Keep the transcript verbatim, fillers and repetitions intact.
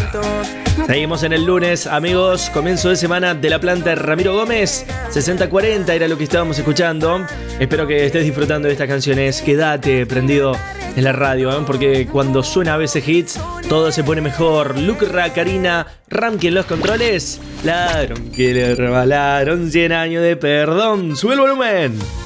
Seguimos en el lunes, amigos. Comienzo de semana de la planta Ramiro Gómez. sesenta cuarenta era lo que estábamos escuchando. Espero que estés disfrutando de estas canciones. Quédate prendido en la radio, ¿eh? Porque cuando suena a veces hits, todo se pone mejor. Lucra, Karina, Ramki en los controles. Ladrón que le rebalaron cien años de perdón. Sube el volumen.